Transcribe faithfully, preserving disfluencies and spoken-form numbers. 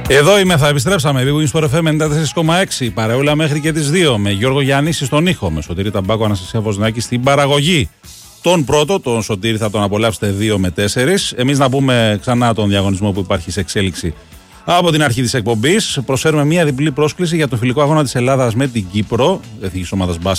Εδώ είμαι, θα επιστρέψαμε. Big Win Sport εφ εμ ενενήντα τέσσερα κόμμα έξι. Παρεούλα μέχρι και τις δύο. Με Γιώργο Γιαννίση στον ήχο. Με Σωτήρη Ταμπάκο, Αναστασία Βοσνάκη στην παραγωγή. Τον πρώτο, τον Σωτήρη, θα τον απολαύσετε δύο με τέσσερα. Εμείς να πούμε ξανά τον διαγωνισμό που υπάρχει σε εξέλιξη από την αρχή της εκπομπής. Προσφέρουμε μια διπλή πρόσκληση για το φιλικό αγώνα της Ελλάδας με την Κύπρο, εθνικής ομάδας μπάσκετ.